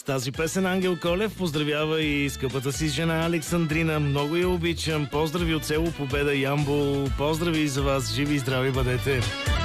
С тази песен Ангел Колев поздравява и скъпата си жена Александрина. Много я обичам. Поздрави от село Победа, Ямбол. Поздрави за вас. Живи и здрави бъдете.